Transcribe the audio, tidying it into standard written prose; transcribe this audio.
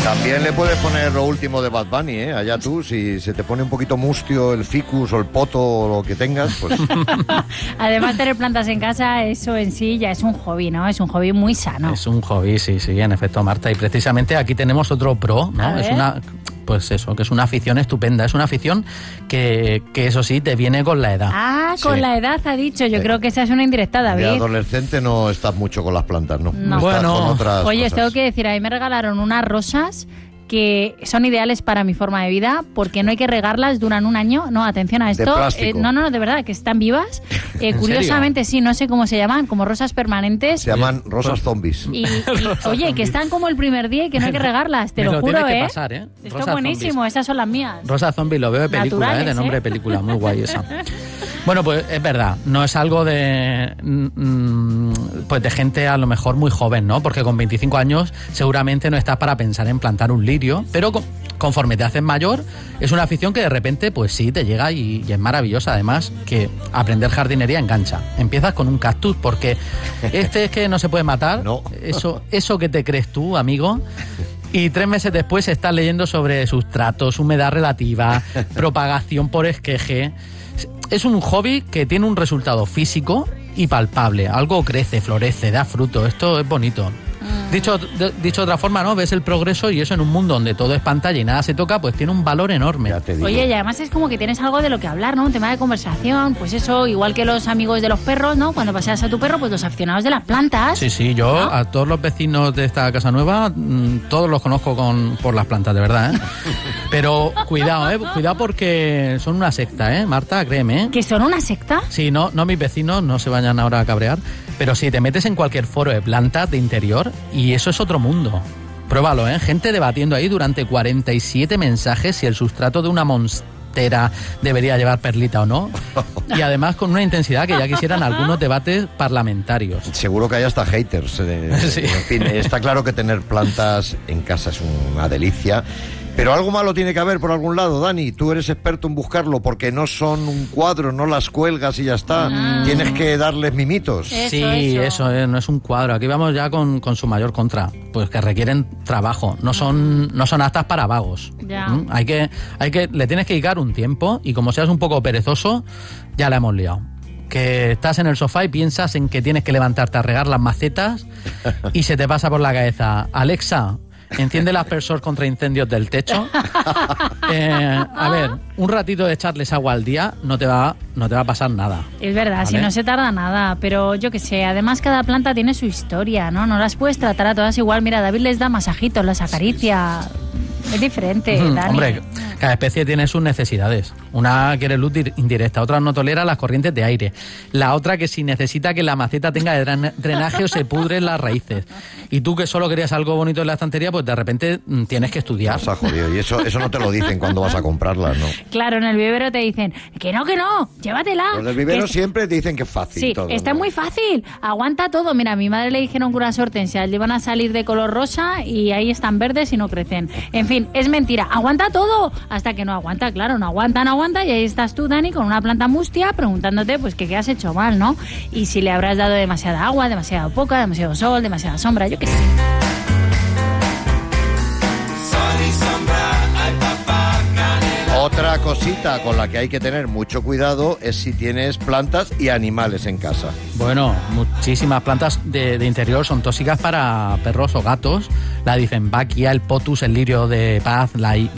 También le puedes poner lo último de Bad Bunny, allá tú, si se te pone un poquito mustio el ficus o el poto o lo que tengas, pues... Además, tener plantas en casa, eso en sí ya es un hobby, ¿no? Es un hobby muy sano. Es un hobby, sí, en efecto, Marta. Y precisamente aquí tenemos otro pro, ¿no? Es una... Pues eso, que es una afición estupenda. Es una afición que eso sí, te viene con la edad. Ah, con la edad ha dicho. Yo creo que esa es una indirecta, David. De adolescente no estás mucho con las plantas, ¿no? No. Bueno, estás con otras Oye, cosas. tengo que decir, a mí me regalaron unas rosas que son ideales para mi forma de vida porque no hay que regarlas, duran un año. No, atención a esto. ¿De plástico? No, de verdad, que están vivas. Curiosamente, sí, no sé cómo se llaman, como rosas permanentes. Se llaman rosas zombies. Y, oye, que están como el primer día y que no hay que regarlas, te lo juro, tiene que pasar, Esto es Rosa buenísimo, Zombies. Esas son las mías. Rosa Zombie lo veo de película, Naturales, de nombre de película, muy guay esa. Bueno, pues es verdad, no es algo de pues de gente a lo mejor muy joven, ¿no? Porque con 25 años seguramente no estás para pensar en plantar un lirio, pero conforme te haces mayor, es una afición que de repente, pues sí, te llega y es maravillosa. Además, que aprender jardinería engancha. Empiezas con un cactus porque es que no se puede matar. No. Eso que te crees tú, amigo. Y 3 meses después estás leyendo sobre sustratos, humedad relativa, propagación por esqueje. Es un hobby que tiene un resultado físico y palpable. Algo crece, florece, da fruto. Esto es bonito. Dicho de otra forma, ¿no? Ves el progreso y eso en un mundo donde todo es pantalla y nada se toca, pues tiene un valor enorme. Ya te digo. Oye, y además es como que tienes algo de lo que hablar, ¿no? Un tema de conversación, pues eso, igual que los amigos de los perros, ¿no? Cuando paseas a tu perro, pues los aficionados de las plantas. Sí, yo ¿no? a todos los vecinos de esta casa nueva, todos los conozco por las plantas, de verdad, ¿eh? Pero cuidado porque son una secta, Marta, créeme, ¿Que son una secta? Sí, no mis vecinos, no se vayan ahora a cabrear, pero sí, te metes en cualquier foro de plantas de interior y eso es otro mundo. Pruébalo, gente debatiendo ahí durante 47 mensajes si el sustrato de una monstera debería llevar perlita o no, y además con una intensidad que ya quisieran algunos debates parlamentarios. Seguro que hay hasta haters. Sí. En fin, está claro que tener plantas en casa es una delicia. Pero algo malo tiene que haber por algún lado, Dani. Tú eres experto en buscarlo porque no son un cuadro, no las cuelgas y ya está. Tienes que darles mimitos. Eso. No es un cuadro. Aquí vamos ya con su mayor contra, pues que requieren trabajo. No son aptas para vagos. Ya. Le tienes que dedicar un tiempo y como seas un poco perezoso, ya la hemos liado. Que estás en el sofá y piensas en que tienes que levantarte a regar las macetas y se te pasa por la cabeza: Alexa, enciende el aspersor contra incendios del techo. A ver, un ratito de echarles agua al día no te va a pasar nada. Es verdad, ¿Vale? si no se tarda nada, pero yo qué sé, además cada planta tiene su historia, ¿no? No las puedes tratar a todas igual. Mira, David les da masajitos, las acaricia. Es diferente, Dani. Hombre, cada especie tiene sus necesidades. Una quiere luz indirecta, otra no tolera las corrientes de aire. La otra que si necesita que la maceta tenga drenaje o se pudren las raíces. Y tú que solo querías algo bonito en la estantería, pues de repente tienes que estudiar. Nos ha jodido. Y eso no te lo dicen cuando vas a comprarlas, ¿no? Claro, en el vivero te dicen que no, llévatela. Los del vivero Que siempre te dicen que es fácil. Sí, todo, está ¿no? muy fácil, aguanta todo. Mira, a mi madre le dijeron que unas hortensias le iban a salir de color rosa y ahí están verdes y no crecen. En fin, es mentira, aguanta todo, hasta que no aguanta, claro, no aguanta, y ahí estás tú, Dani, con una planta mustia preguntándote pues que qué has hecho mal, ¿no? Y si le habrás dado demasiada agua, demasiado poca, demasiado sol, demasiada sombra, yo qué sé. Otra cosita con la que hay que tener mucho cuidado es si tienes plantas y animales en casa. Bueno, muchísimas plantas de interior son tóxicas para perros o gatos. La Dieffenbachia, el potus, el lirio de paz, la